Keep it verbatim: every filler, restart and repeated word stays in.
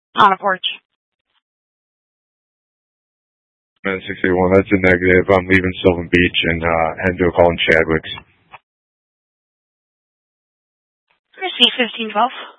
On a porch. Man, six eight one, that's a negative. I'm leaving Sylvan Beach and uh, heading to a call in Chadwick's. Receive fifteen twelve.